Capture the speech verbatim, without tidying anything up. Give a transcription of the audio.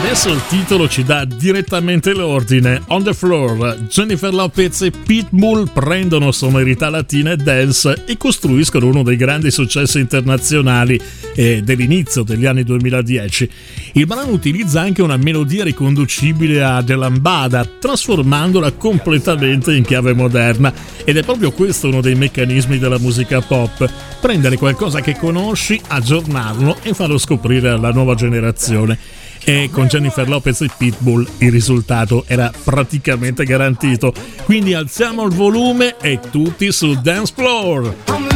Adesso il titolo ci dà direttamente l'ordine. On the Floor, Jennifer Lopez e Pitbull prendono sonorità latina e dance e costruiscono uno dei grandi successi internazionali eh, dell'inizio degli anni duemiladieci. Il brano utilizza anche una melodia riconducibile a The Lambada, trasformandola completamente in chiave moderna, ed è proprio questo uno dei meccanismi della musica pop: prendere qualcosa che conosci, aggiornarlo e farlo scoprire alla nuova generazione. E con Jennifer Lopez e Pitbull il risultato era praticamente garantito. Quindi alziamo il volume e tutti su Dance Floor.